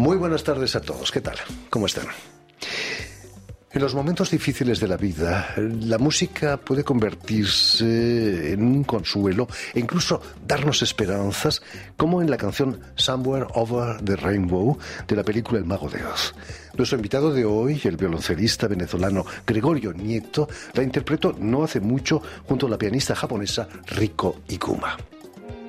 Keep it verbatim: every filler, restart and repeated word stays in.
Muy buenas tardes a todos. ¿Qué tal? ¿Cómo están? En los momentos difíciles de la vida, la música puede convertirse en un consuelo e incluso darnos esperanzas, como en la canción Somewhere Over the Rainbow de la película El Mago de Oz. Nuestro invitado de hoy, el violoncelista venezolano Gregorio Nieto, la interpretó no hace mucho junto a la pianista japonesa Riko Ikuma.